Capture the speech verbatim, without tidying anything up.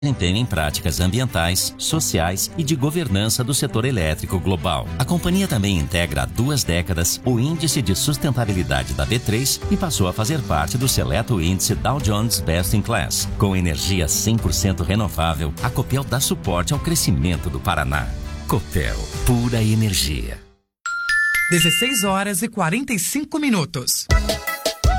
desempenho em práticas ambientais, sociais e de governança do setor elétrico global. A companhia também integra há duas décadas o Índice de Sustentabilidade da B três e passou a fazer parte do seleto índice Dow Jones Best in Class. Com energia cem por cento renovável, a Copel dá suporte ao crescimento do Paraná. Copel, pura energia. dezesseis horas e quarenta e cinco minutos.